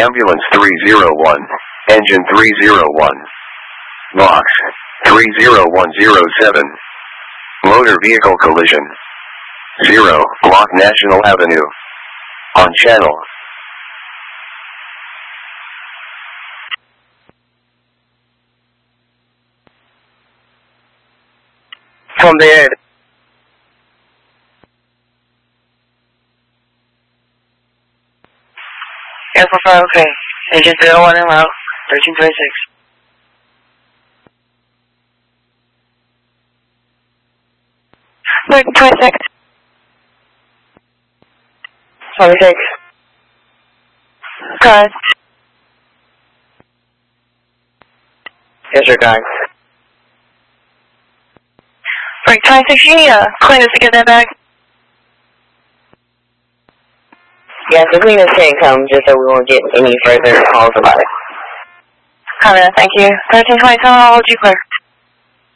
Ambulance 301, Engine 301. Box 30107. Motor vehicle collision. 0, block National Avenue. On channel. From there. Air 45, okay. Engine 301 en route, 1326. Like 26. 26. Good. Yes, sir, guys. Right, 26, you need clean us to get that back. Yes, the cleaners can't come just so we won't get any further calls about it. Copy that, thank you. 1327, I'll hold you clear.